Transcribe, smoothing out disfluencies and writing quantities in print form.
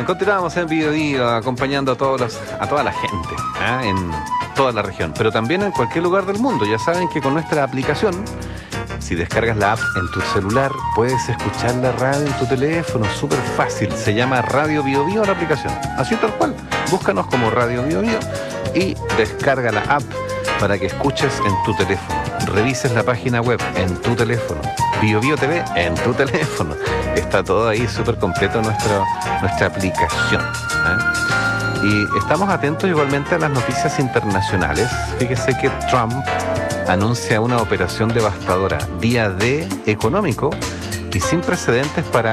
Continuamos en Bio acompañando a toda la gente en toda la región, pero también en cualquier lugar del mundo. Ya saben que con nuestra aplicación, si descargas la app en tu celular, puedes escuchar la radio en tu teléfono, súper fácil. Se llama Radio Bio la aplicación, así tal cual. Búscanos como Radio Bio y descarga la app para que escuches en tu teléfono. Revises la página web en tu teléfono. Bio TV en tu teléfono. Está todo ahí súper completo nuestra aplicación. Y estamos atentos igualmente a las noticias internacionales. Fíjese que Trump anuncia una operación devastadora, día D económico y sin precedentes para